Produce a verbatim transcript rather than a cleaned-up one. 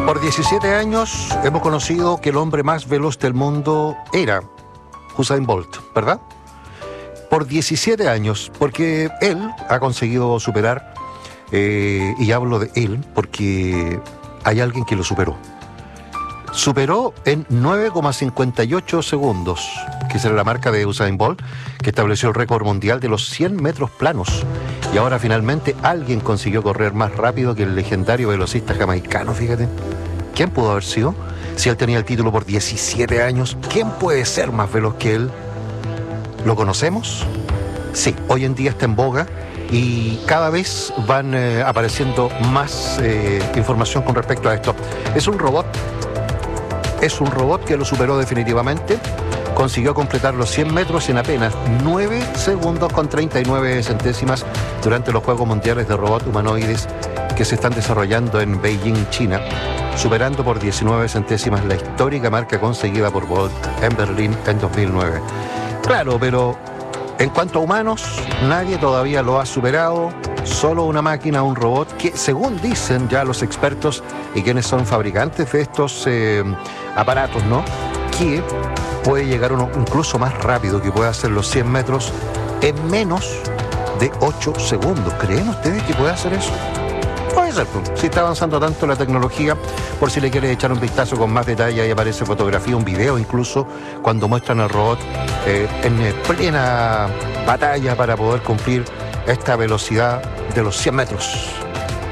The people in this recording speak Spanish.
Por diecisiete años hemos conocido que el hombre más veloz del mundo era Usain Bolt, ¿verdad? Por diecisiete años, porque él ha conseguido superar, eh, y hablo de él porque hay alguien que lo superó. Superó en nueve coma cincuenta y ocho segundos, que será la marca de Usain Bolt, que estableció el récord mundial de los cien metros planos. Y ahora finalmente alguien consiguió correr más rápido que el legendario velocista jamaicano, fíjate. ¿Quién pudo haber sido? Si él tenía el título por diecisiete años, ¿quién puede ser más veloz que él? ¿Lo conocemos? Sí, hoy en día está en boga y cada vez van eh, apareciendo más eh, información con respecto a esto. Es un robot. Es un robot que lo superó definitivamente. Consiguió completar los cien metros en apenas nueve segundos con treinta y nueve centésimas durante los Juegos Mundiales de Robots Humanoides que se están desarrollando en Beijing, China, superando por diecinueve centésimas la histórica marca conseguida por Bolt en Berlín en dos mil nueve. Claro, pero en cuanto a humanos, nadie todavía lo ha superado. Solo una máquina, un robot, que según dicen ya los expertos y quienes son fabricantes de estos eh, aparatos, ¿no?, que puede llegar uno incluso más rápido, que puede hacer los cien metros en menos de ocho segundos. ¿Creen ustedes que puede hacer eso? Puede ser, si está avanzando tanto la tecnología. Por si le quieres echar un vistazo con más detalle, ahí aparece fotografía, un video incluso, cuando muestran al robot eh, en plena batalla para poder cumplir esta velocidad de los cien metros.